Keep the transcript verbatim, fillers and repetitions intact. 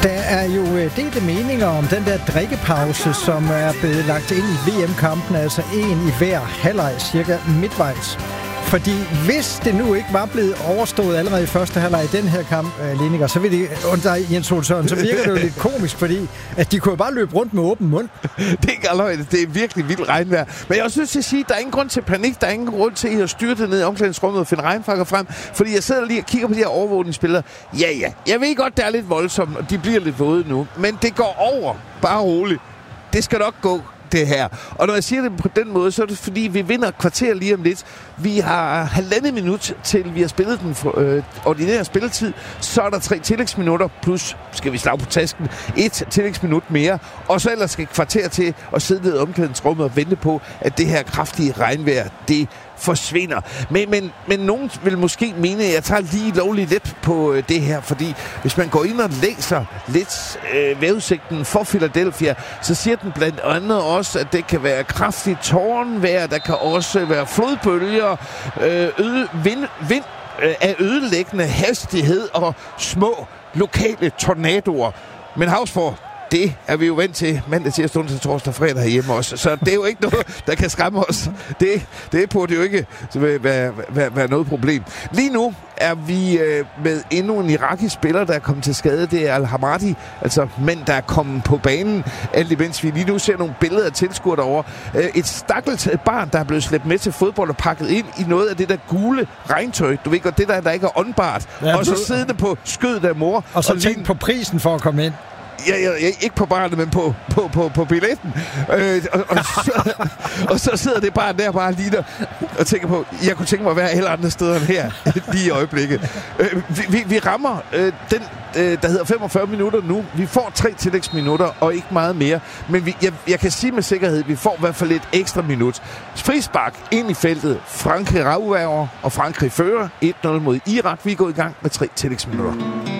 Der er jo delte meninger om den der drikkepause, som er blevet lagt ind i V M-kampen, altså en i hver halvleg, cirka midtvejs. Fordi hvis det nu ikke var blevet overstået allerede i første halvleg i den her kamp, Lineker, så vil det, under Jens Ole Sørensen, så virker det jo lidt komisk, fordi at de kunne jo bare løbe rundt med åben mund. Det er ikke alvorligt. Det er virkelig vildt regnvejr. Men jeg synes til at sige, at der er ingen grund til panik. Der er ingen grund til at styre det ned i omklædningsrummet og finde regnfakker frem. Fordi jeg sidder lige og kigger på de her overvågningsspillere. Ja, ja. Jeg ved godt, det er lidt voldsomt, og de bliver lidt våde nu. Men det går over. Bare roligt. Det skal nok gå. Det her. Og når jeg siger det på den måde, så er det fordi, vi vinder et kvarter lige om lidt. Vi har halvandet minut til, vi har spillet den for, øh, ordinære spilletid. Så er der tre tillægsminutter, plus, skal vi slag på tasken, et tillægsminut mere. Og så ellers skal et kvarter til at sidde ned i omklædningsrummet og vente på, at det her kraftige regnvejr, det forsvinder. Men, men, men nogen vil måske mene, at jeg tager lige lovligt let på øh, det her, fordi hvis man går ind og læser lidt øh, vejrudsigten for Philadelphia, så siger den blandt andet også, at det kan være kraftigt tårnvejr, der kan også være flodbølger, øh, øde, vind, vind øh, af ødelæggende hastighed og små lokale tornadoer. Men Hausborg, det er vi jo vant til mandag, tirsdag, onsdag, torsdag, fredag herhjemme også. Så det er jo ikke noget, der kan skræmme os. Det, det burde jo ikke være, være, være noget problem. Lige nu er vi øh, med endnu en irakisk spiller, der er kommet til skade. Det er Al-Hamadi, altså mænd, der er kommet på banen. Alt imens vi lige nu ser nogle billeder af tilskuere derovre. Øh, et stakkels barn, der er blevet slæbt med til fodbold og pakket ind i noget af det der gule regntøj. Du ved godt, det der, der ikke er åndbart. Ja, og så siddende på skødet af mor. Og så og tænk på prisen for at komme ind. Ja, ja, ja, ikke på barnet, men på, på, på, på billetten. Øh, og, og, så, og så sidder det bare der bare lige der og tænker på, jeg kunne tænke mig at være alle andre steder end her, lige i øjeblikket. Øh, vi, vi, vi rammer øh, den, øh, der hedder femogfyrre minutter nu. Vi får tre tillægsminutter og ikke meget mere. Men vi, jeg, jeg kan sige med sikkerhed, at vi får i hvert fald et ekstra minut. Frispark ind i feltet. Frankrig rager, og Frankrig fører et nul mod Irak. Vi er gået i gang med tre tillægsminutter.